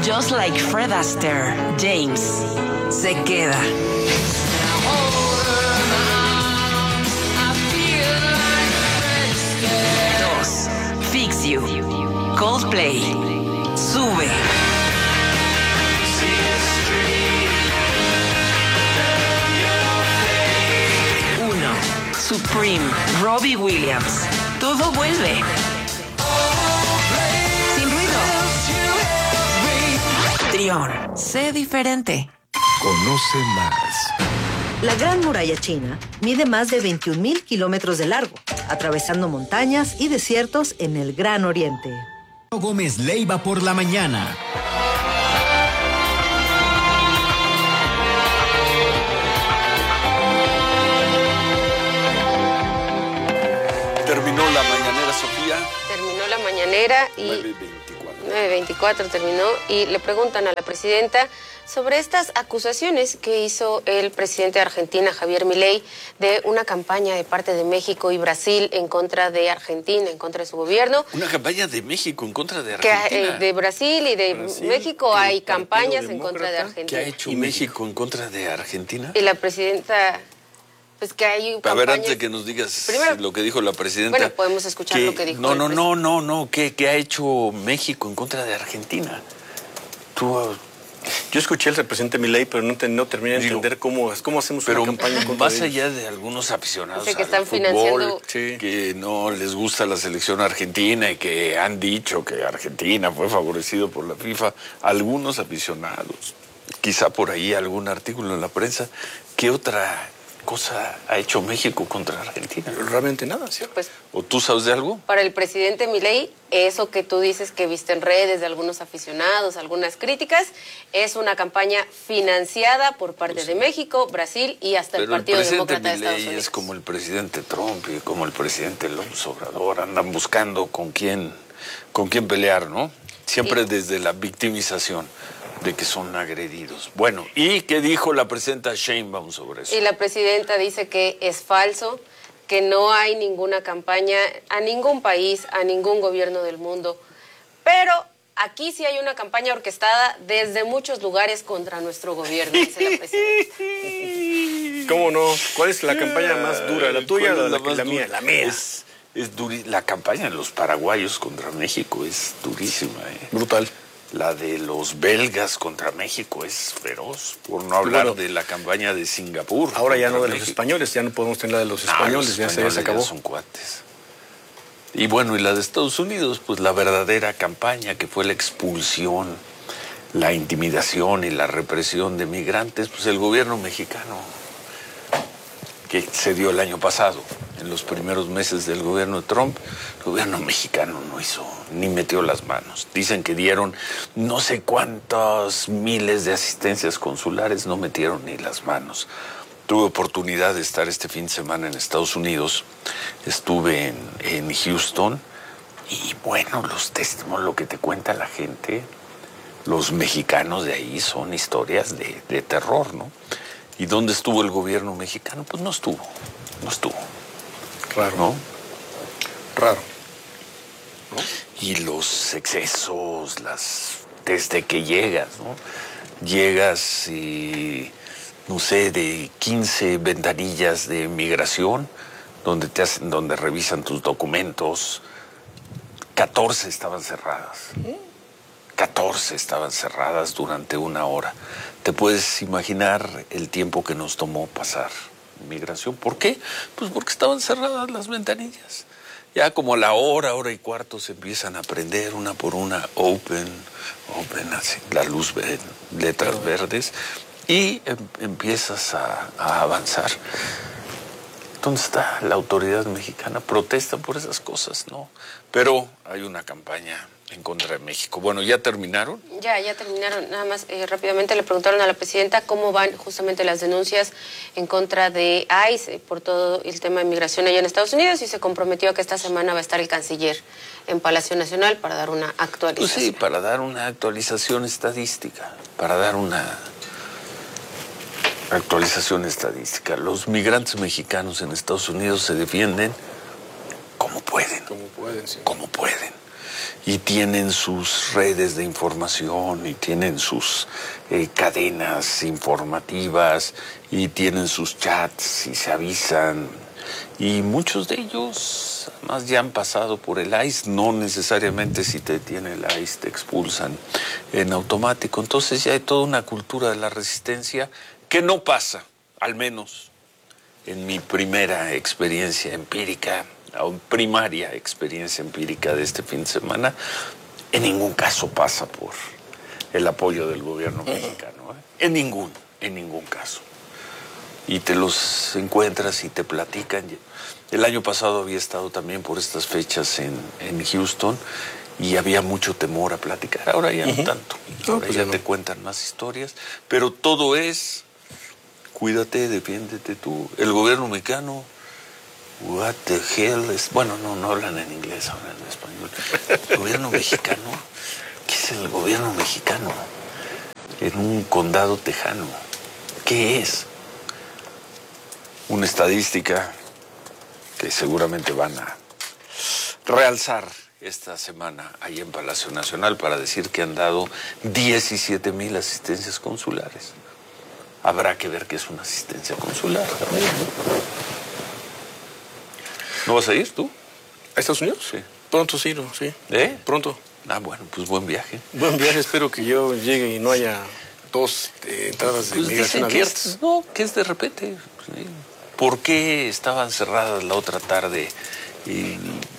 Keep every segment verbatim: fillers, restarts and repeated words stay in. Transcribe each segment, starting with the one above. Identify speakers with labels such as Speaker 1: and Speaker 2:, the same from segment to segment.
Speaker 1: Just like Fred Astaire, James se queda. Dos, Fix You. Coldplay sube. Uno, Supreme, Robbie Williams. Todo vuelve. Sin ruido. Trión, sé diferente.
Speaker 2: Conoce más.
Speaker 3: La Gran Muralla China mide más de veintiún mil kilómetros de largo, atravesando montañas y desiertos en el Gran Oriente.
Speaker 4: Gómez Leiva por la mañana.
Speaker 5: Terminó la mañanera, Sofía.
Speaker 6: Terminó la mañanera y
Speaker 5: nueve veinticuatro.
Speaker 6: nueve veinticuatro terminó y le preguntan a la presidenta sobre estas acusaciones que hizo el presidente de Argentina, Javier Milei, de una campaña de parte de México y Brasil en contra de Argentina, en contra de su gobierno.
Speaker 5: Una campaña de México en contra de
Speaker 6: Que
Speaker 5: Argentina.
Speaker 6: eh, de Brasil y de
Speaker 5: Brasil,
Speaker 6: México
Speaker 5: el
Speaker 6: hay
Speaker 5: Partido
Speaker 6: campañas en
Speaker 5: Demócrata.
Speaker 6: contra de
Speaker 5: ¿Qué
Speaker 6: Argentina.
Speaker 5: ha hecho México en contra de Argentina?
Speaker 6: Y la presidenta, pues que hay
Speaker 5: A ver,
Speaker 6: campañas...
Speaker 5: antes de que nos digas
Speaker 6: Primero,
Speaker 5: lo que dijo la presidenta.
Speaker 6: bueno, podemos escuchar lo que dijo
Speaker 5: No,
Speaker 6: el
Speaker 5: no, no,
Speaker 6: presidente.
Speaker 5: no, no. ¿Qué, qué ha hecho México en contra de Argentina? Tú...
Speaker 7: Yo escuché al representante Milei, pero no, te, no terminé de
Speaker 5: Digo,
Speaker 7: entender cómo, cómo hacemos
Speaker 5: Pero
Speaker 7: una campaña contra
Speaker 5: más
Speaker 7: ellos.
Speaker 5: allá de algunos aficionados
Speaker 6: Dice que
Speaker 5: al
Speaker 6: están
Speaker 5: fútbol,
Speaker 6: financiando-
Speaker 7: Sí.
Speaker 5: que no les gusta la selección argentina y que han dicho que Argentina fue favorecido por la FIFA, algunos aficionados, quizá por ahí algún artículo en la prensa, ¿qué otra cosa ha hecho México contra Argentina?
Speaker 7: Realmente nada, ¿cierto?
Speaker 6: Pues
Speaker 5: ¿O tú sabes de algo?
Speaker 6: para el presidente Milei, eso que tú dices que viste en redes de algunos aficionados, algunas críticas, es una campaña financiada por parte de México, Brasil y hasta el
Speaker 5: Pero el
Speaker 6: Partido
Speaker 5: presidente
Speaker 6: Demócrata de Estados
Speaker 5: Milei
Speaker 6: Unidos.
Speaker 5: es como el presidente Trump y como el presidente López Obrador, andan buscando con quién, con quién pelear, ¿no? Siempre
Speaker 6: Sí.
Speaker 5: desde la victimización de que son agredidos. Bueno, ¿y qué dijo la presidenta Sheinbaum sobre eso?
Speaker 6: Y la presidenta dice que es falso, que no hay ninguna campaña a ningún país, a ningún gobierno del mundo. Pero aquí sí hay una campaña orquestada desde muchos lugares contra nuestro gobierno, dice la presidenta.
Speaker 7: ¿Cómo no? ¿Cuál es la campaña más dura? ¿La tuya o
Speaker 5: ¿Cuál
Speaker 7: la,
Speaker 5: es
Speaker 7: la,
Speaker 5: más
Speaker 7: la mía?
Speaker 5: dura?
Speaker 7: La mía.
Speaker 5: Es, es duri- la campaña de los paraguayos contra México es durísima, ¿eh?
Speaker 7: Brutal.
Speaker 5: La de los belgas contra México es feroz, por no hablar
Speaker 7: Bueno,
Speaker 5: de la campaña de Singapur.
Speaker 7: Ahora ya
Speaker 5: contra
Speaker 7: no de los
Speaker 5: México.
Speaker 7: españoles, ya no podemos tener la de los
Speaker 5: No,
Speaker 7: españoles,
Speaker 5: los
Speaker 7: ya, se, ya
Speaker 5: españoles
Speaker 7: se acabó.
Speaker 5: ya son cuates. Y bueno, y la de Estados Unidos, pues la verdadera campaña que fue la expulsión, la intimidación y la represión de migrantes, pues el gobierno mexicano que se dio el año pasado, en los primeros meses del gobierno de Trump, el gobierno mexicano no hizo, ni metió las manos. Dicen que dieron no sé cuántos miles de asistencias consulares, no metieron ni las manos. Tuve oportunidad de estar este fin de semana en Estados Unidos, estuve en, en Houston, y bueno, los testimonios, lo que te cuenta la gente, los mexicanos de ahí son historias de, de terror, ¿no? ¿Y dónde estuvo el gobierno mexicano? Pues no estuvo, no estuvo.
Speaker 7: Raro.
Speaker 5: ¿No?
Speaker 7: Raro.
Speaker 5: Y los excesos, las desde que llegas, ¿no? Llegas y, no sé, de quince ventanillas de migración, donde te hacen, donde revisan tus documentos, catorce estaban cerradas. catorce estaban cerradas durante una hora. ¿Te puedes imaginar el tiempo que nos tomó pasar migración? ¿Por qué? Pues porque estaban cerradas las ventanillas. Ya como a la hora, hora y cuarto se empiezan a prender una por una, open, open, así, la luz, ve- letras verdes, y em- empiezas a, a avanzar. ¿Dónde está la autoridad mexicana? Protesta por esas cosas, ¿no? Pero hay una campaña en contra de México. Bueno, ¿ya terminaron?
Speaker 6: Ya, ya terminaron. Nada más eh, rápidamente le preguntaron a la presidenta cómo van justamente las denuncias en contra de ICE eh, por todo el tema de migración allá en Estados Unidos y se comprometió a que esta semana va a estar el canciller en Palacio Nacional para dar una
Speaker 5: Pues
Speaker 6: actualización.
Speaker 5: sí, para dar una actualización estadística, para dar una actualización estadística. Los migrantes mexicanos en Estados Unidos se defienden como pueden,
Speaker 7: Como pueden, sí.
Speaker 5: como pueden. y tienen sus redes de información y tienen sus eh, cadenas informativas y tienen sus chats y se avisan. Y muchos de ellos, además, ya han pasado por el I C E, no necesariamente si te detiene el I C E te expulsan en automático. Entonces ya hay toda una cultura de la resistencia que no pasa, al menos en mi primera experiencia empírica, o primaria experiencia empírica de este fin de semana, en ningún caso pasa por el apoyo del gobierno mexicano, ¿eh? En ningún, en ningún caso. Y te los encuentras y te platican. El año pasado había estado también por estas fechas en, en Houston y había mucho temor a platicar. Ahora ya uh-huh. no tanto. Ahora no, pues ya no. Te cuentan más historias. Pero todo es, cuídate, defiéndete tú. El gobierno mexicano, what the hell es... Bueno, no, no hablan en inglés, hablan en español. El gobierno mexicano, ¿qué es el gobierno mexicano? En un condado tejano. ¿Qué es? Una estadística que seguramente van a realzar esta semana ahí en Palacio Nacional para decir que han dado diecisiete mil asistencias consulares. Habrá que ver qué es una asistencia consular también, ¿no? ¿No vas a ir tú?
Speaker 7: ¿A Estados Unidos?
Speaker 5: Sí.
Speaker 7: Pronto sí, no, sí.
Speaker 5: ¿Eh?
Speaker 7: Pronto.
Speaker 5: Ah, bueno, pues buen viaje.
Speaker 7: Buen viaje, espero que yo llegue y no haya dos eh, entradas de
Speaker 5: pues
Speaker 7: migración abiertas.
Speaker 5: Es, no, que es de repente. Sí. ¿Por qué estaban cerradas la otra tarde y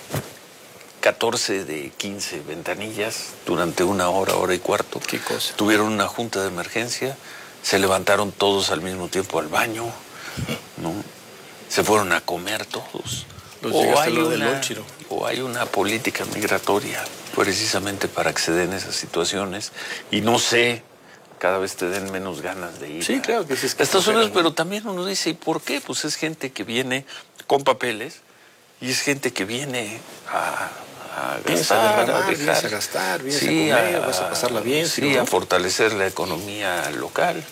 Speaker 5: catorce de quince ventanillas durante una hora, hora y cuarto?
Speaker 7: ¿Qué cosa?
Speaker 5: Tuvieron una junta de emergencia, se levantaron todos al mismo tiempo al baño, ¿no? Se fueron a comer todos.
Speaker 7: O hay,
Speaker 5: una,
Speaker 7: del Chiro.
Speaker 5: o hay una política migratoria precisamente para acceder en esas situaciones y no sé... cada vez te den menos ganas de ir
Speaker 7: sí,
Speaker 5: a,
Speaker 7: claro que sí, es que
Speaker 5: a Estados Unidos,
Speaker 7: ¿no?
Speaker 5: Pero también uno dice, ¿y por qué? Pues es gente que viene con papeles y es gente que viene a, a
Speaker 7: vienes
Speaker 5: gastar,
Speaker 7: a, derramar,
Speaker 5: a dejar.
Speaker 7: Vienes a gastar, vienes
Speaker 5: sí,
Speaker 7: a comer,
Speaker 5: a,
Speaker 7: vas a pasarla bien.
Speaker 5: Sí,
Speaker 7: ¿no?
Speaker 5: a fortalecer la economía local.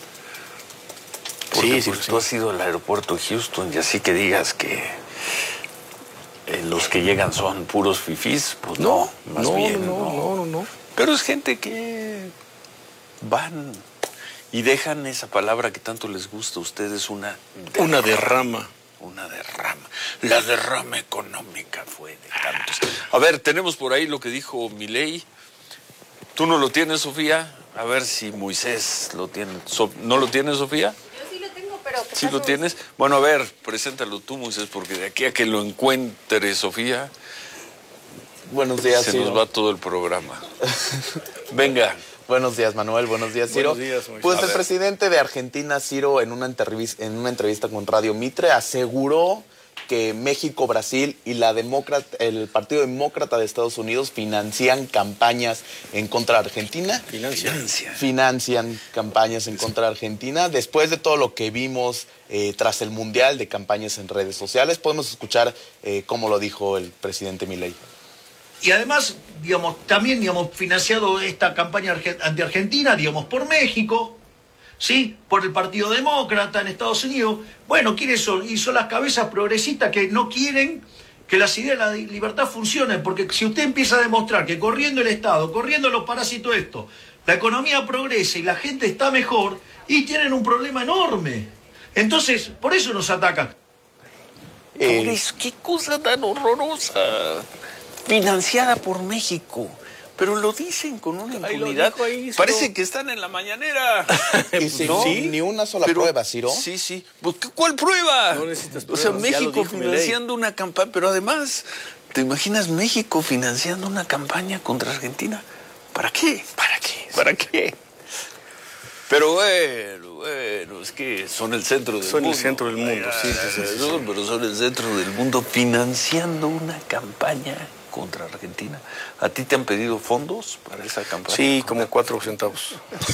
Speaker 5: Porque
Speaker 7: sí, sí,
Speaker 5: pues,
Speaker 7: sí.
Speaker 5: tú has ido al aeropuerto de Houston y así que digas que eh, los que llegan son puros fifís, pues no,
Speaker 7: no
Speaker 5: más
Speaker 7: no,
Speaker 5: bien
Speaker 7: no,
Speaker 5: no.
Speaker 7: no, no, no.
Speaker 5: Pero es gente que van y dejan esa palabra que tanto les gusta a ustedes, una derrama.
Speaker 7: Una derrama.
Speaker 5: Una derrama. La derrama económica fue de tantos. A ver, tenemos por ahí lo que dijo Milei. ¿Tú no lo tienes, Sofía? A ver si Moisés lo tiene. ¿No lo tienes, Sofía?
Speaker 6: Yo sí lo tengo, pero...
Speaker 5: ¿Sí lo tienes? Bueno, a ver, preséntalo tú, Moisés, porque de aquí a que lo encuentre, Sofía...
Speaker 8: Buenos días,
Speaker 5: Se
Speaker 8: Ciro.
Speaker 5: nos va todo el programa. Venga.
Speaker 8: Buenos días, Manuel. Buenos días, Ciro.
Speaker 7: Buenos días, Moisés.
Speaker 8: Pues
Speaker 7: A
Speaker 8: el
Speaker 7: ver.
Speaker 8: presidente de Argentina, Ciro, en una entrevista, en una entrevista con Radio Mitre, aseguró que México, Brasil y la demócrata, el Partido Demócrata de Estados Unidos financian campañas en contra de Argentina.
Speaker 7: Financian.
Speaker 8: Financian campañas en contra de Argentina. Después de todo lo que vimos eh, tras el Mundial de campañas en redes sociales, podemos escuchar eh, cómo lo dijo el presidente Milei.
Speaker 9: Y además, digamos, también, digamos, financiado esta campaña anti-argentina, digamos, por México, ¿sí? Por el Partido Demócrata en Estados Unidos. Bueno, ¿quiénes son? Y son las cabezas progresistas que no quieren que las ideas de la libertad funcionen, porque si usted empieza a demostrar que corriendo el Estado, corriendo los parásitos estos, la economía progresa y la gente está mejor, y tienen un problema enorme. Entonces, por eso nos atacan.
Speaker 5: Eh, por eso, qué cosa tan horrorosa. Financiada por México. Pero lo dicen con una impunidad.
Speaker 7: Ahí, ahí,
Speaker 5: Parece
Speaker 7: solo...
Speaker 5: que están en la mañanera.
Speaker 8: Y sí,
Speaker 5: ¿No?
Speaker 8: ¿Sí? Ni una sola
Speaker 5: pero,
Speaker 8: prueba, Ciro.
Speaker 5: Sí, sí. Pues, ¿cuál prueba?
Speaker 7: No necesitas
Speaker 5: o sea,
Speaker 7: pruebas, ya lo
Speaker 5: México
Speaker 7: dijo
Speaker 5: financiando una campaña. Pero además, ¿te imaginas México financiando una campaña contra Argentina? ¿Para qué? ¿Para qué? ¿Para qué? Pero bueno, bueno, es que son el centro del
Speaker 7: son
Speaker 5: mundo.
Speaker 7: Son el centro del mundo, sí, sí, sí, sí,
Speaker 5: Son,
Speaker 7: sí.
Speaker 5: Pero son el centro del mundo financiando una campaña contra Argentina. ¿A ti te han pedido fondos para esa campaña?
Speaker 7: Sí, como cuatro centavos.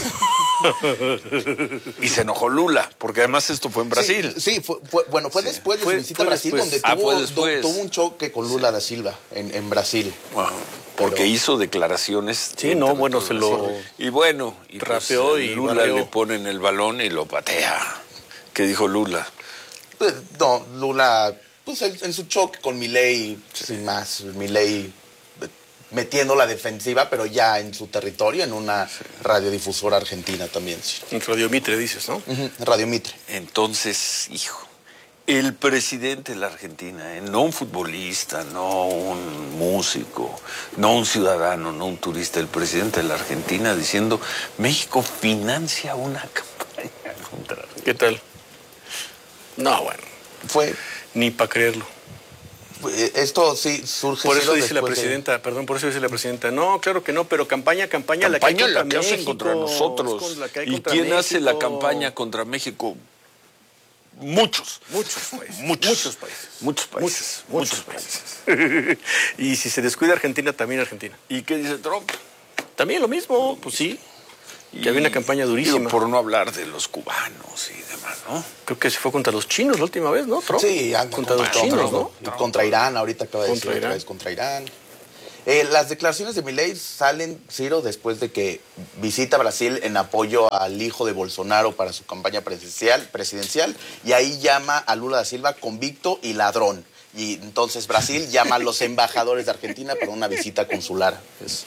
Speaker 5: Y se enojó Lula, porque además esto fue en Brasil.
Speaker 8: Sí, sí fue, fue, bueno, fue
Speaker 5: Sí.
Speaker 8: después de
Speaker 5: Fue-
Speaker 8: su visita
Speaker 5: fue
Speaker 8: a Brasil,
Speaker 5: después.
Speaker 8: donde
Speaker 5: Ah,
Speaker 8: tuvo,
Speaker 5: fue después.
Speaker 8: tuvo un choque con Lula da Silva en, en Brasil.
Speaker 5: Wow. Porque
Speaker 8: Pero-
Speaker 5: hizo declaraciones.
Speaker 7: Sí, no, bueno, se lo-
Speaker 5: Y bueno, y pues,
Speaker 7: rapeó y
Speaker 5: Lula
Speaker 7: barrió.
Speaker 5: le ponen el balón y lo patea. ¿Qué dijo Lula?
Speaker 8: Pues, no, Lula, pues en, en su choque con Milei, sin más, Milei eh, metiendo la defensiva, pero ya en su territorio, en una radiodifusora argentina también. Sí.
Speaker 7: En Radio Mitre dices, ¿no?
Speaker 8: Uh-huh, Radio Mitre.
Speaker 5: Entonces, hijo, el presidente de la Argentina, ¿eh? No un futbolista, no un músico, no un ciudadano, no un turista, el presidente de la Argentina diciendo, México financia una campaña contra Argentina.
Speaker 7: ¿Qué tal? No, bueno.
Speaker 8: Fue...
Speaker 7: Ni para creerlo.
Speaker 8: Esto sí surge...
Speaker 7: Por eso dice la
Speaker 8: de...
Speaker 7: presidenta, perdón, por eso dice la presidenta, no, claro que no, pero campaña, campaña,
Speaker 5: Campaña
Speaker 7: la que hay contra
Speaker 5: la que
Speaker 7: México,
Speaker 5: hacen contra nosotros.
Speaker 7: Con la que hay
Speaker 5: ¿Y
Speaker 7: contra
Speaker 5: quién
Speaker 7: México?
Speaker 5: hace la campaña contra México? Muchos.
Speaker 7: Muchos países.
Speaker 5: Muchos.
Speaker 7: Muchos países.
Speaker 5: Muchos países.
Speaker 7: Muchos, muchos países. Y si se descuida Argentina, también Argentina.
Speaker 5: ¿Y qué dice Trump?
Speaker 7: También lo mismo, pues sí.
Speaker 5: Y,
Speaker 7: que había una campaña durísima.
Speaker 5: Digo, por no hablar de los cubanos y demás, ¿no?
Speaker 7: Creo que se fue contra los chinos la última vez, ¿no, Trump?
Speaker 8: Sí,
Speaker 7: contra los
Speaker 8: Trump,
Speaker 7: chinos,
Speaker 8: Trump,
Speaker 7: ¿no?
Speaker 8: Y contra Irán, ahorita acaba de
Speaker 7: Contra
Speaker 8: decir otra
Speaker 7: Irán.
Speaker 8: vez contra Irán. Eh, las declaraciones de Milei salen, Ciro, después de que visita Brasil en apoyo al hijo de Bolsonaro para su campaña presidencial, presidencial y ahí llama a Lula da Silva convicto y ladrón. Y entonces Brasil llama a los embajadores de Argentina para una visita consular. Es...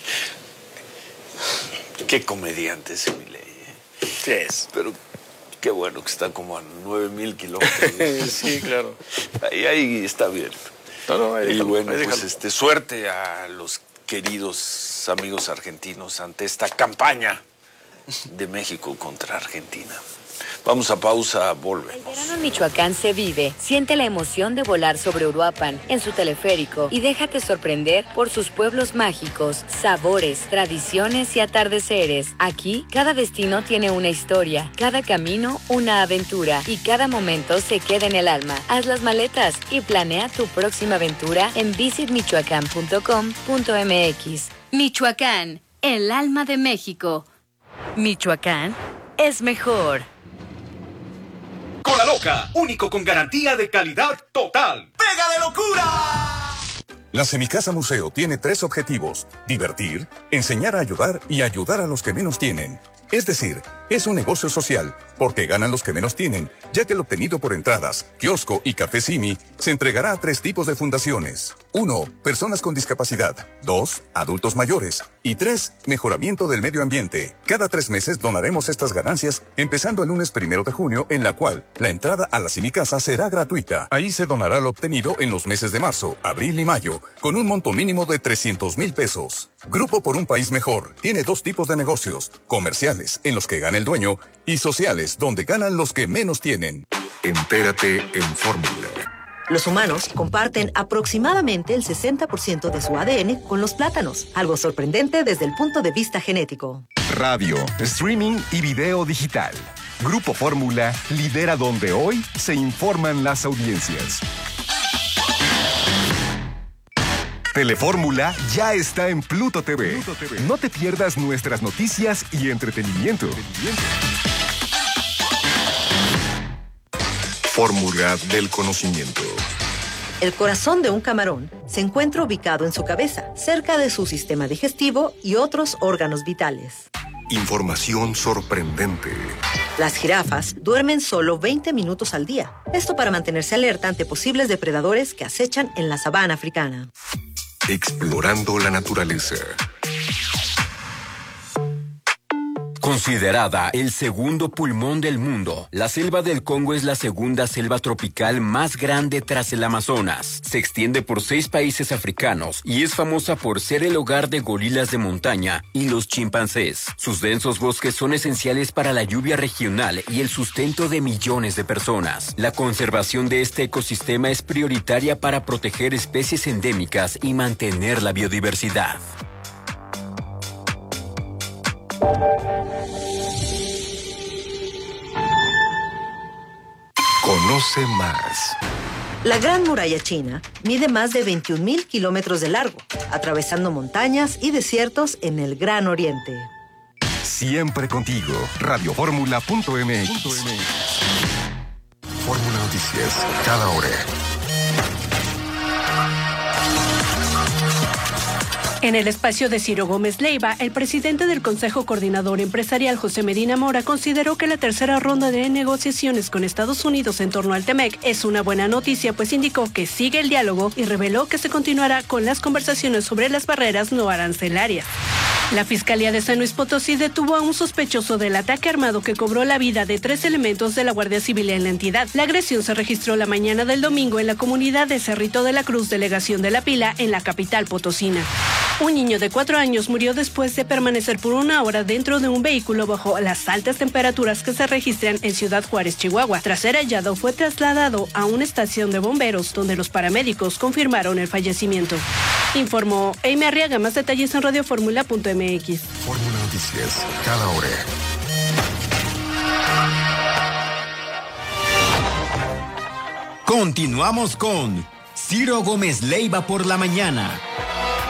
Speaker 5: Qué comediante ese Milei.
Speaker 7: Sí es.
Speaker 5: Pero qué bueno que está como a nueve mil kilómetros.
Speaker 7: Sí, claro.
Speaker 5: Ahí, ahí está bien.
Speaker 7: No, no, ahí
Speaker 5: y
Speaker 7: déjalo,
Speaker 5: bueno,
Speaker 7: ahí
Speaker 5: pues
Speaker 7: déjalo.
Speaker 5: este, suerte a los queridos amigos argentinos ante esta campaña de México contra Argentina. Vamos a pausa, volvemos.
Speaker 10: El verano en Michoacán se vive. Siente la emoción de volar sobre Uruapan en su teleférico y déjate sorprender por sus pueblos mágicos, sabores, tradiciones y atardeceres. Aquí, cada destino tiene una historia, cada camino una aventura y cada momento se queda en el alma. Haz las maletas y planea tu próxima aventura en visit michoacán punto com punto m x.
Speaker 11: Michoacán, el alma de México.
Speaker 10: Michoacán es mejor.
Speaker 4: Cola Loca, único con garantía de calidad total. ¡Pega de locura!
Speaker 2: La Semicasa Museo tiene tres objetivos: divertir, enseñar a ayudar y ayudar a los que menos tienen. Es decir, es un negocio social, porque ganan los que menos tienen, ya que el obtenido por entradas, kiosco y café Simi se entregará a tres tipos de fundaciones. Uno, personas con discapacidad. Dos, adultos mayores. Y tres, mejoramiento del medio ambiente. Cada tres meses donaremos estas ganancias, empezando el lunes primero de junio, en la cual la entrada a la Semicasa será gratuita. Ahí se donará lo obtenido en los meses de marzo, abril y mayo, con un monto mínimo de trescientos mil pesos. Grupo por un País Mejor tiene dos tipos de negocios: comerciales, en los que gana el dueño, y sociales, donde ganan los que menos tienen. Entérate en Fórmula.
Speaker 3: Los humanos comparten aproximadamente el sesenta por ciento de su A D N con los plátanos, algo sorprendente desde el punto de vista genético.
Speaker 12: Radio, streaming y video digital. Grupo Fórmula lidera donde hoy se informan las audiencias. Telefórmula ya está en Pluto T V. Pluto T V. No te pierdas nuestras noticias y entretenimiento.
Speaker 2: Fórmula del conocimiento.
Speaker 3: El corazón de un camarón se encuentra ubicado en su cabeza, cerca de su sistema digestivo y otros órganos vitales.
Speaker 2: Información sorprendente.
Speaker 3: Las jirafas duermen solo veinte minutos al día. Esto para mantenerse alerta ante posibles depredadores que acechan en la sabana africana.
Speaker 2: Explorando la naturaleza.
Speaker 4: Considerada el segundo pulmón del mundo, la selva del Congo es la segunda selva tropical más grande tras el Amazonas. Se extiende por seis países africanos y es famosa por ser el hogar de gorilas de montaña y los chimpancés. Sus densos bosques son esenciales para la lluvia regional y el sustento de millones de personas. La conservación de este ecosistema es prioritaria para proteger especies endémicas y mantener la biodiversidad.
Speaker 2: Conoce más.
Speaker 3: La Gran Muralla China mide más de veintiún mil kilómetros de largo, atravesando montañas y desiertos en el Gran Oriente.
Speaker 12: Siempre contigo. radio fórmula punto m x.
Speaker 2: Fórmula Noticias, cada hora.
Speaker 13: En el espacio de Ciro Gómez Leiva, el presidente del Consejo Coordinador Empresarial, José Medina Mora, consideró que la tercera ronda de negociaciones con Estados Unidos en torno al T-M E C es una buena noticia, pues indicó que sigue el diálogo y reveló que se continuará con las conversaciones sobre las barreras no arancelarias. La Fiscalía de San Luis Potosí detuvo a un sospechoso del ataque armado que cobró la vida de tres elementos de la Guardia Civil en la entidad. La agresión se registró la mañana del domingo en la comunidad de Cerrito de la Cruz, delegación de La Pila, en la capital potosina. Un niño de cuatro años murió después de permanecer por una hora dentro de un vehículo bajo las altas temperaturas que se registran en Ciudad Juárez, Chihuahua. Tras ser hallado, fue trasladado a una estación de bomberos, donde los paramédicos confirmaron el fallecimiento. Informó Amy Arriaga. Más detalles en radio fórmula punto m x.
Speaker 12: Fórmula Noticias, cada hora.
Speaker 14: Continuamos con Ciro Gómez Leiva por la mañana.